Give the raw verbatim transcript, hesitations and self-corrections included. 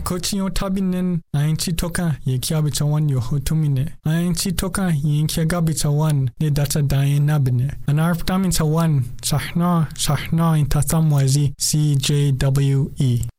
kochi yo tabinen ainchi toka ye kia bitawan yo hotumine. Ainchi toka ye kia bitawan ne data dayen nabine. An arptamin tawan sahna sahna in tatamwazi C J W E.